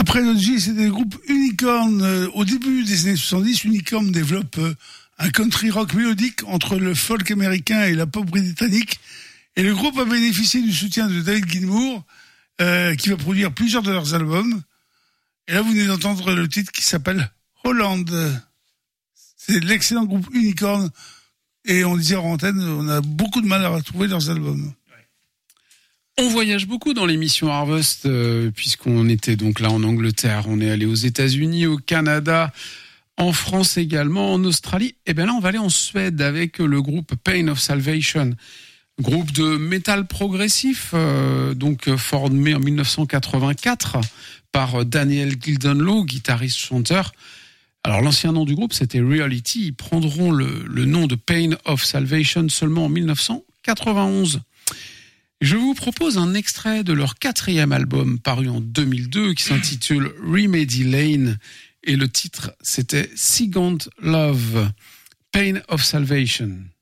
Après Prodigy, c'était des groupes Unicorn. Au début des années 70, Unicorn développe un country rock mélodique entre le folk américain et la pop britannique. Et le groupe a bénéficié du soutien de David Gilmour, qui va produire plusieurs de leurs albums. Et là, vous venez d'entendre le titre qui s'appelle Holland. C'est l'excellent groupe Unicorn. Et on disait en antenne, on a beaucoup de mal à retrouver leurs albums. On voyage beaucoup dans l'émission Harvest, puisqu'on était donc là en Angleterre, on est allé aux États-Unis, au Canada, en France également, en Australie. Et bien là, on va aller en Suède avec le groupe Pain of Salvation, groupe de métal progressif, formé en 1984 par Daniel Gildenlow, guitariste-chanteur. Alors l'ancien nom du groupe, c'était Reality. Ils prendront le nom de Pain of Salvation seulement en 1991. Je vous propose un extrait de leur 4e album paru en 2002 qui s'intitule Remedy Lane et le titre c'était Second Love, Pain of Salvation.